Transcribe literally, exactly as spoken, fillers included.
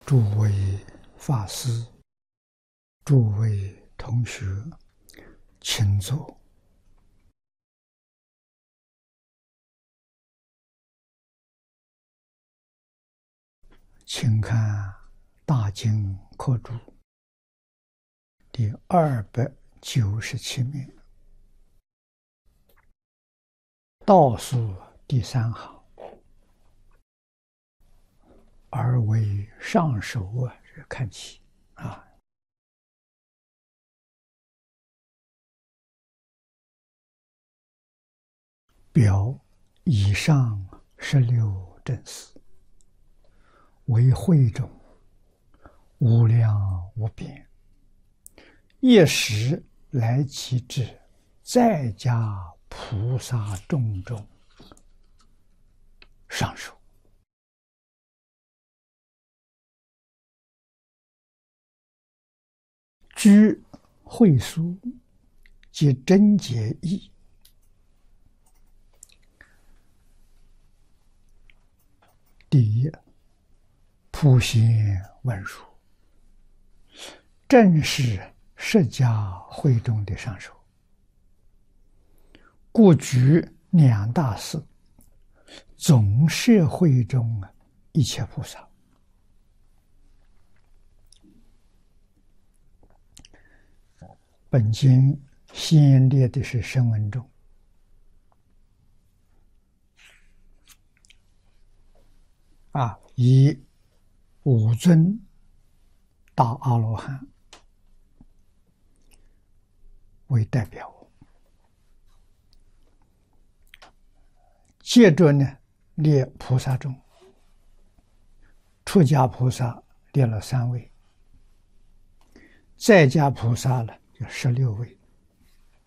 诸位法师、诸位同学，请坐。请看《大经课注》第二百九十七面，倒数第三行，而为上首啊，看起啊。表以上十六正思，为会中无量无边，一时来其智，再加菩萨众中上首。居会疏及真解义。第一，普贤文殊，正是释迦会中的上首，故举两大寺，总摄会中一切菩萨。本经先列的是声闻众，啊，以五尊大阿罗汉为代表，接着呢列菩萨众，出家菩萨列了三位，在家菩萨呢有十六位。